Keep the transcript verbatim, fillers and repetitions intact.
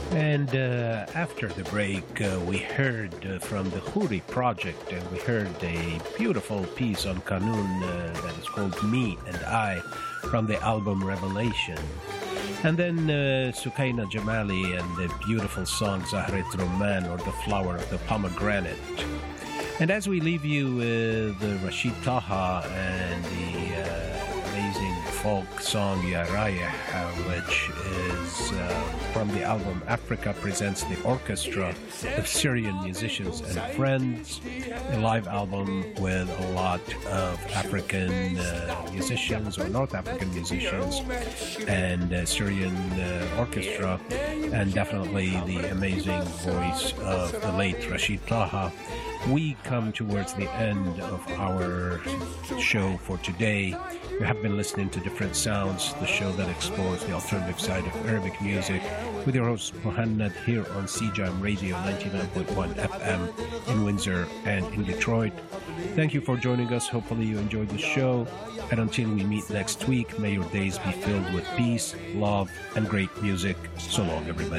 And uh, after the break, uh, we heard uh, from the Huri Project, and we heard a beautiful piece on Kanun uh, that is called Me and I from the album Revelation. And then uh, Sukaina Jamali and the beautiful song Zahret Roman, or The Flower of the Pomegranate. And as we leave you with uh, Rashid Taha and the uh, amazing folk song Ya Rayah, uh, which is uh, from the album Africa Presents the Orchestra of Syrian Musicians and Friends, a live album with a lot of African uh, musicians or North African musicians and uh, Syrian uh, orchestra, and definitely the amazing voice of the late Rashid Taha. We come towards the end of our show for today. You have been listening to Different Sounds, the show that explores the alternative side of Arabic music, with your host Muhannad here on C J M Radio ninety-nine point one F M in Windsor and in Detroit. Thank you for joining us. Hopefully you enjoyed the show. And until we meet next week, may your days be filled with peace, love, and great music. So long, everybody.